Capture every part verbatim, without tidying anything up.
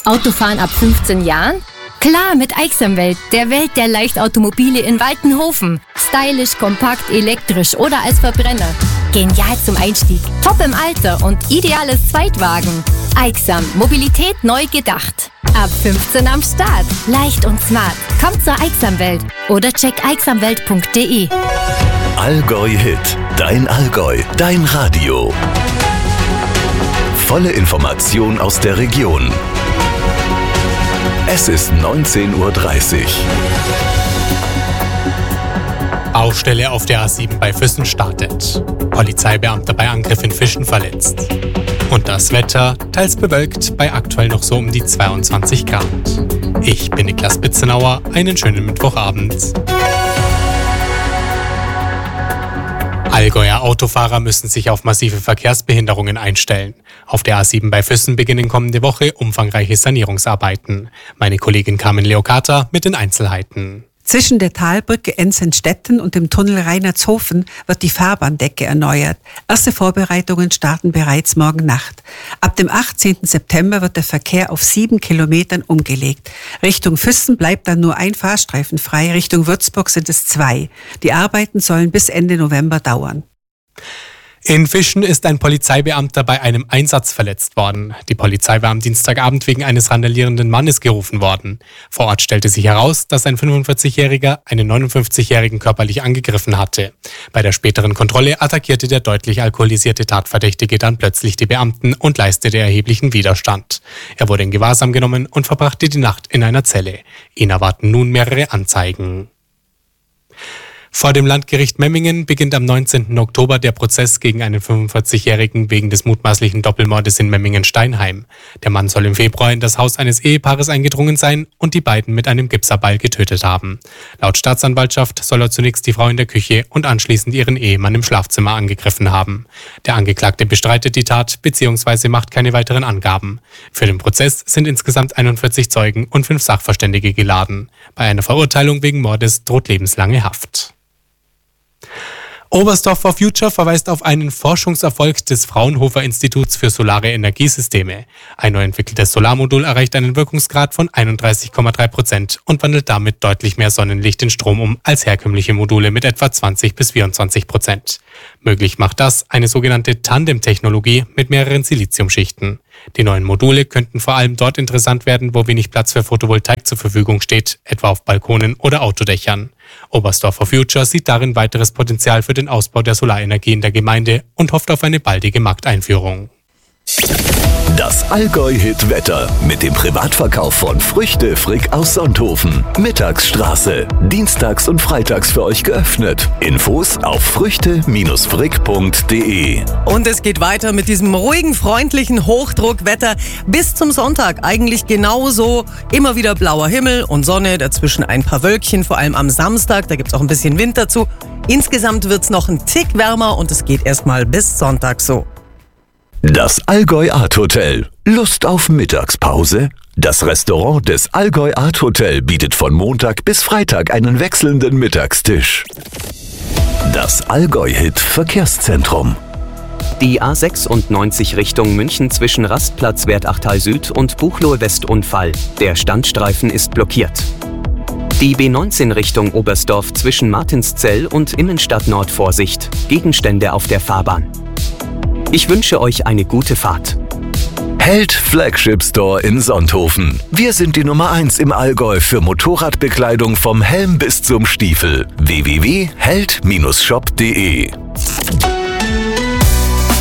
Autofahren ab fünfzehn Jahren? Klar, mit Aixamwelt, der Welt der Leichtautomobile in Waltenhofen. Stylisch, kompakt, elektrisch oder als Verbrenner. Genial zum Einstieg, top im Alter und ideales Zweitwagen. Aixam, Mobilität neu gedacht. Ab fünfzehn am Start. Leicht und smart. Kommt zur Aixamwelt oder check aixamwelt punkt de. Allgäu Hit. Dein Allgäu. Dein Radio. Volle Information aus der Region. Es ist neunzehn Uhr dreißig. Baustelle auf der A sieben bei Füssen startet. Polizeibeamter bei Angriff in Fischen verletzt. Und das Wetter, teils bewölkt, bei aktuell noch so um die zweiundzwanzig Grad. Ich bin Niklas Bitzenauer, einen schönen Mittwochabend. Allgäuer Autofahrer müssen sich auf massive Verkehrsbehinderungen einstellen. Auf der A sieben bei Füssen beginnen kommende Woche umfangreiche Sanierungsarbeiten. Meine Kollegin Carmen Leocata mit den Einzelheiten. Zwischen der Talbrücke Enzenstetten und dem Tunnel Reinertshofen wird die Fahrbahndecke erneuert. Erste Vorbereitungen starten bereits morgen Nacht. Ab dem achtzehnten September wird der Verkehr auf sieben Kilometern umgelegt. Richtung Füssen bleibt dann nur ein Fahrstreifen frei, Richtung Würzburg sind es zwei. Die Arbeiten sollen bis Ende November dauern. In Fischen ist ein Polizeibeamter bei einem Einsatz verletzt worden. Die Polizei war am Dienstagabend wegen eines randalierenden Mannes gerufen worden. Vor Ort stellte sich heraus, dass ein fünfundvierzigjähriger einen neunundfünfzigjährigen körperlich angegriffen hatte. Bei der späteren Kontrolle attackierte der deutlich alkoholisierte Tatverdächtige dann plötzlich die Beamten und leistete erheblichen Widerstand. Er wurde in Gewahrsam genommen und verbrachte die Nacht in einer Zelle. Ihn erwarten nun mehrere Anzeigen. Vor dem Landgericht Memmingen beginnt am neunzehnten Oktober der Prozess gegen einen fünfundvierzigjährigen wegen des mutmaßlichen Doppelmordes in Memmingen-Steinheim. Der Mann soll im Februar in das Haus eines Ehepaares eingedrungen sein und die beiden mit einem Gipserball getötet haben. Laut Staatsanwaltschaft soll er zunächst die Frau in der Küche und anschließend ihren Ehemann im Schlafzimmer angegriffen haben. Der Angeklagte bestreitet die Tat bzw. macht keine weiteren Angaben. Für den Prozess sind insgesamt einundvierzig Zeugen und fünf Sachverständige geladen. Bei einer Verurteilung wegen Mordes droht lebenslange Haft. Oberstdorf for Future verweist auf einen Forschungserfolg des Fraunhofer Instituts für solare Energiesysteme. Ein neu entwickeltes Solarmodul erreicht einen Wirkungsgrad von einunddreißig Komma drei Prozent und wandelt damit deutlich mehr Sonnenlicht in Strom um als herkömmliche Module mit etwa zwanzig bis vierundzwanzig Prozent. Möglich macht das eine sogenannte Tandem-Technologie mit mehreren Siliziumschichten. Die neuen Module könnten vor allem dort interessant werden, wo wenig Platz für Photovoltaik zur Verfügung steht, etwa auf Balkonen oder Autodächern. Oberstdorf for Future sieht darin weiteres Potenzial für den Ausbau der Solarenergie in der Gemeinde und hofft auf eine baldige Markteinführung. Das Allgäu-Hit-Wetter mit dem Privatverkauf von Früchte Frick aus Sonthofen. Mittagsstraße. Dienstags und freitags für euch geöffnet. Infos auf früchte frick punkt de. Und es geht weiter mit diesem ruhigen, freundlichen Hochdruckwetter bis zum Sonntag. Eigentlich genauso. Immer wieder blauer Himmel und Sonne, dazwischen ein paar Wölkchen, vor allem am Samstag. Da gibt es auch ein bisschen Wind dazu. Insgesamt wird es noch ein Tick wärmer und es geht erstmal bis Sonntag so. Das Allgäu Art Hotel. Lust auf Mittagspause? Das Restaurant des Allgäu Art Hotel bietet von Montag bis Freitag einen wechselnden Mittagstisch. Das Allgäu-Hit Verkehrszentrum. Die A sechsundneunzig Richtung München zwischen Rastplatz Wertachtal Süd und Buchloe West Unfall. Der Standstreifen ist blockiert. Die B neunzehn Richtung Oberstdorf zwischen Martinszell und Innenstadt Nord Vorsicht. Gegenstände auf der Fahrbahn. Ich wünsche euch eine gute Fahrt. Held Flagship Store in Sonthofen. Wir sind die Nummer eins im Allgäu für Motorradbekleidung vom Helm bis zum Stiefel. w w w punkt held shop punkt de.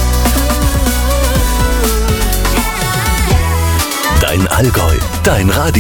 Dein Allgäu, dein Radio.